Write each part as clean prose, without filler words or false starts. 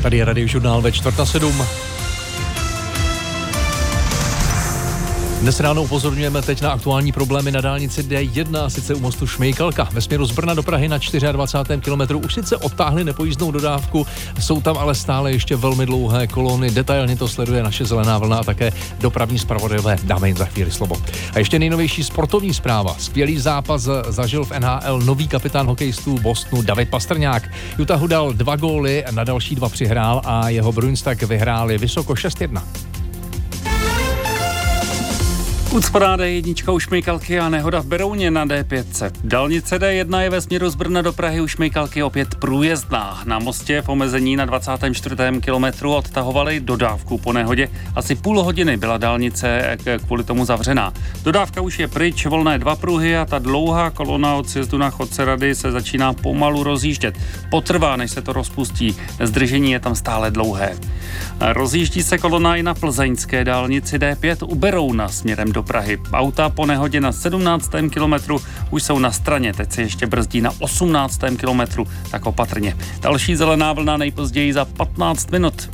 Tady je Radiožurnál ve 6:45. Dnes ráno upozorňujeme teď na aktuální problémy na dálnici D1, sice u mostu Šmejkalka. Ve směru z Brna do Prahy na 24. kilometru už sice odtáhli nepojízdnou dodávku, jsou tam ale stále ještě velmi dlouhé kolony. Detailně to sleduje naše Zelená vlna a také dopravní zpravodajové. Dáme jim za chvíli slovo. A ještě nejnovější sportovní zpráva. Skvělý zápas zažil v NHL nový kapitán hokejistů Bostonu David Pastrňák. Utahu dal 2 góly, na další 2 přihrál a jeho Bruins tak vyhráli vysoko 6-1. Ucpaná D1 u Šmejkalky a nehoda v Berouně na D5. Dálnice D1 je ve směru z Brna do Prahy u Šmejkalky opět průjezdná. Na mostě v omezení na 24. kilometru odtahovali dodávku po nehodě. Asi půl hodiny byla dálnice kvůli tomu zavřená. Dodávka už je pryč, volné 2 pruhy a ta dlouhá kolona od sjezdu na Chodce Rady se začíná pomalu rozjíždět. Potrvá, než se to rozpustí. Zdržení je tam stále dlouhé. Rozjíždí se kolona i na plzeňské dálnici D5 u Berouna směrem do Prahy. Auta po nehodě na 17. kilometru už jsou na straně, teď se ještě brzdí na 18. kilometru, tak opatrně. Další Zelená vlna nejpozději za 15 minut.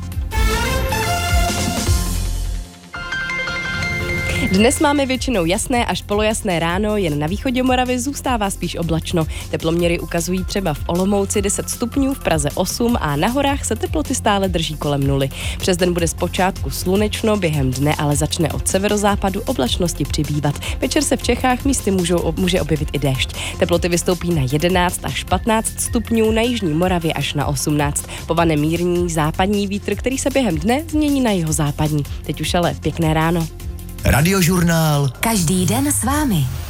Dnes máme většinou jasné až polojasné ráno, jen na východě Moravy zůstává spíš oblačno. Teploměry ukazují třeba v Olomouci 10 stupňů, v Praze 8 a na horách se teploty stále drží kolem 0. Přes den bude zpočátku slunečno, během dne ale začne od severozápadu oblačnosti přibývat. Večer se v Čechách místy může objevit i déšť. Teploty vystoupí na 11 až 15 stupňů, na jižní Moravě až na 18. Povane mírný západní vítr, který se během dne změní na jihozápadní. Teď už ale pěkné ráno. Radiožurnál. Každý den s vámi.